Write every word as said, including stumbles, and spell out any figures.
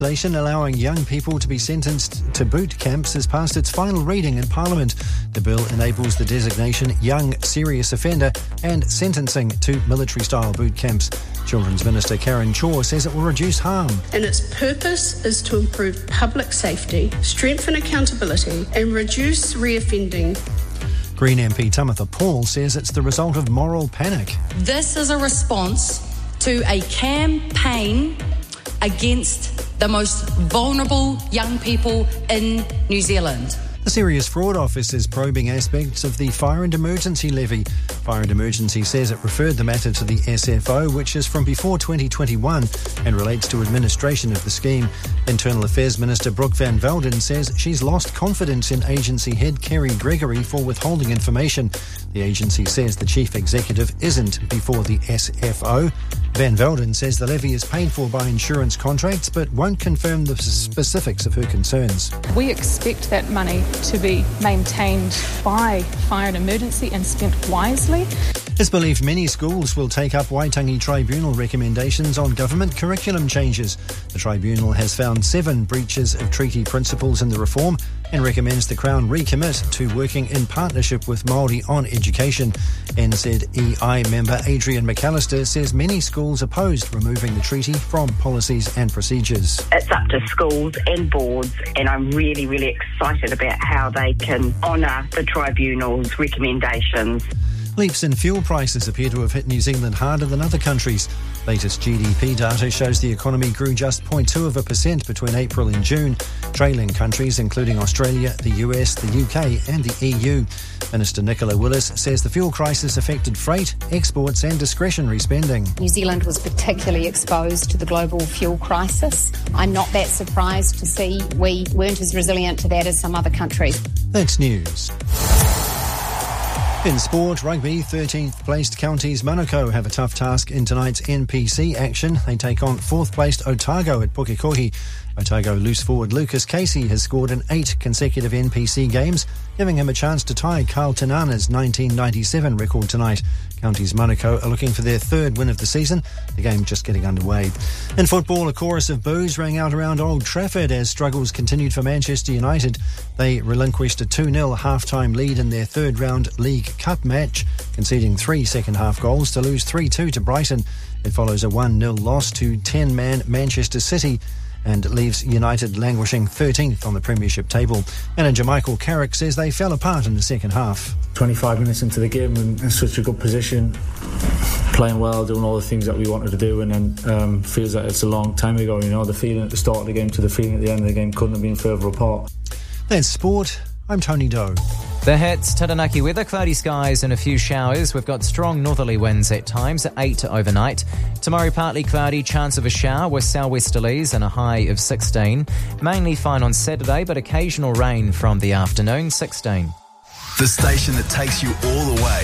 Legislation allowing young people to be sentenced to boot camps has passed its final reading in Parliament. The bill enables the designation young serious offender and sentencing to military-style boot camps. Children's Minister Karen Chaw says it will reduce harm. And its purpose is to improve public safety, strengthen accountability and reduce reoffending. Green M P Tamitha Paul says it's the result of moral panic. This is a response to a campaign against the most vulnerable young people in New Zealand. The Serious Fraud Office is probing aspects of the Fire and Emergency Levy. Fire and Emergency says it referred the matter to the S F O, which is from before twenty twenty-one and relates to administration of the scheme. Internal Affairs Minister Brooke Van Velden says she's lost confidence in agency head Kerry Gregory for withholding information. The agency says the chief executive isn't before the S F O. Van Velden says the levy is paid for by insurance contracts but won't confirm the specifics of her concerns. We expect that money to be maintained by Fire and Emergency and spent wisely. It's believed many schools will take up Waitangi Tribunal recommendations on government curriculum changes. The tribunal has found seven breaches of treaty principles in the reform and recommends the Crown recommit to working in partnership with Māori on education. N Z E I member Adrian McAllister says many schools opposed removing the treaty from policies and procedures. It's up to schools and boards, and I'm really, really excited about how they can honour the tribunal's recommendations. Leaps in fuel prices appear to have hit New Zealand harder than other countries. Latest G D P data shows the economy grew just zero point two of a percent between April and June, trailing countries including Australia, the U S, the U K and the E U. Minister Nicola Willis says the fuel crisis affected freight, exports and discretionary spending. New Zealand was particularly exposed to the global fuel crisis. I'm not that surprised to see we weren't as resilient to that as some other countries. That's news. In sport, rugby, thirteenth placed counties Manukau have a tough task in tonight's N P C action. They take on fourth placed Otago at Pukekohe. Otago loose forward Lucas Casey has scored in eight consecutive N P C games, giving him a chance to tie Carl Tinana's nineteen ninety-seven record tonight. Counties Manukau are looking for their third win of the season, the game just getting underway. In football, a chorus of boos rang out around Old Trafford as struggles continued for Manchester United. They relinquished a two nil half-time lead in their third round League Cup match, conceding three second-half goals to lose three two to Brighton. It follows a one nil loss to ten-man Manchester City and leaves United languishing thirteenth on the Premiership table. Manager Michael Carrick says they fell apart in the second half. twenty-five minutes into the game and in such a good position, playing well, doing all the things that we wanted to do, and then um, feels like it's a long time ago. You know, the feeling at the start of the game to the feeling at the end of the game couldn't have been further apart. That's sport. I'm Tony Doe. The hits, Taranaki weather, cloudy skies and a few showers. We've got strong northerly winds at times at eight overnight. Tomorrow partly cloudy, chance of a shower with southwesterlies and a high of sixteen. Mainly fine on Saturday, but occasional rain from the afternoon, sixteen. The station that takes you all the way.